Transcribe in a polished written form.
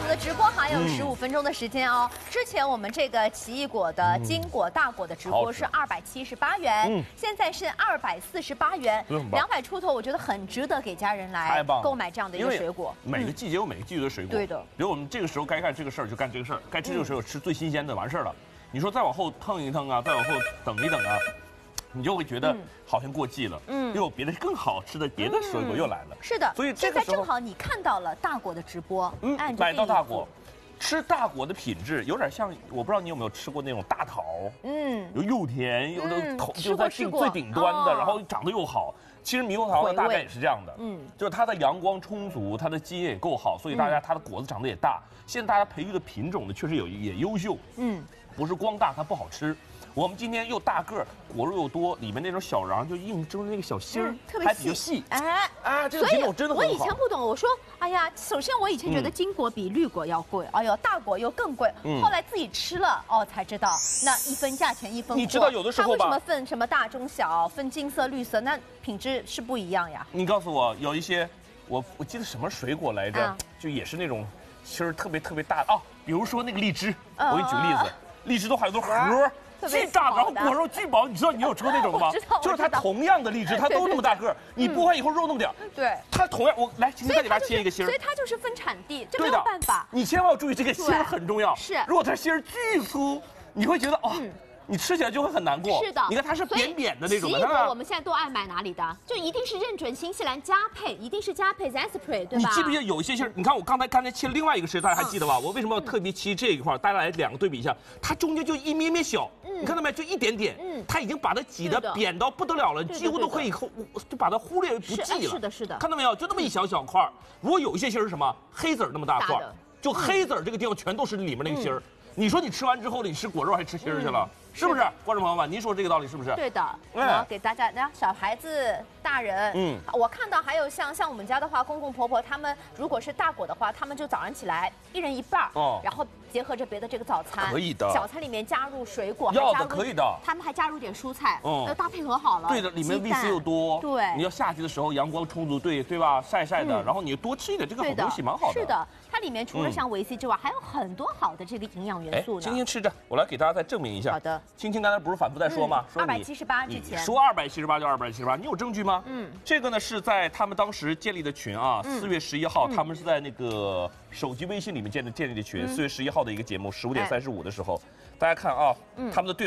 的直播还有15分钟的时间哦。之前我们这个奇异果的金果大果的直播是278元，现在是248元，200出头，我觉得很值得给家人来购买这样的一个水果。 每个季节有每个季节的水果， 对的。 比如我们这个时候该干这个事儿就干这个事儿，该吃这个水果吃最新鲜的完事儿了。你说再往后腾一腾啊，再往后等一等啊。你就会觉得好像过季了，又有别的更好吃的别的水果又来了。 是的， 所以这个时候正好你看到了大果的直播， 买到大果，吃大果的品质有点像，我不知道你有没有吃过那种大桃，又甜又就在最顶端的，然后长得又好。其实猕猴桃呢大概也是这样的，就是它的阳光充足，它的基因也够好，所以它的果子长得也大。现在大家培育的品种呢确实也优秀，不是光大它不好吃。我们今天又大个儿，果肉又多，里面那种小瓤就硬中那个小芯儿，还比较细。这个品种真的很好。 我以前不懂，我说，哎呀，首先我以前觉得金果比绿果要贵，哎呦，大果又更贵。后来自己吃了，才知道那一分价钱一分货。 你知道有的时候吧， 它为什么分什么大中小，分金色、绿色，那品质是不一样呀。 你告诉我，有一些我记得什么水果来着，就也是那种芯儿特别大的比如说那个荔枝，我给你举个例子，荔枝都还有个核。巨大，然后果肉巨薄，你知道你有吃过那种吗？就是它同样的荔枝，它都那么大个儿，你剥完以后肉那么点儿。对，它同样，我来，请你再给它切一个芯儿。 所以它就是分产地，这没有办法。 你千万要注意这个芯儿很重要。 是， 如果它芯儿巨粗，你会觉得你吃起来就会很难过。 是的， 你看它是扁扁的那种。 奇异果我们现在都爱买哪里的？就一定是认准新西兰佳沛，一定是佳沛 Zespri， 对吧？ 你记不记得有一些芯？你看我刚才切了另外一个芯，大家还记得吧？我为什么要特别切这一块？大家来两个对比一下，它中间就一咩咩小，你看到没？就一点点。它已经把它挤得扁到不得了了，几乎都可以就把它忽略不计了。 是的，是的。 看到没有？就那么一小块。如果有一些芯是什么黑籽那么大块，就黑籽这个地方全都是里面那个芯儿。你说你吃完之后，你吃果肉还吃芯儿去了？是不是，观众朋友们？您说这个道理是不是？ 对的。给大家，小孩子、大人，我看到还有像我们家的话，公公婆婆他们如果是大果的话，他们就早上起来一人一半，然后结合着别的这个早餐， 可以的。 小餐里面加入水果， 可以的。 他们还加入点蔬菜，搭配很好了。 对的，里面 VC 又多。 对， 你要夏季的时候阳光充足，对吧？晒的，然后你多吃一点这个好东西，蛮好的。 是的，它里面除了像维 C 之外，还有很多好的这个营养元素呢。 青青吃着，我来给大家再证明一下。 好的。 青青刚才不是反复在说吗？说 278之前。 说278就278，你有证据吗？这个呢是在他们当时建立的群4月11号，他们是在那个手机微信里面建立的群。4月11号的一个节目，15点35的时候，大家看他们的对。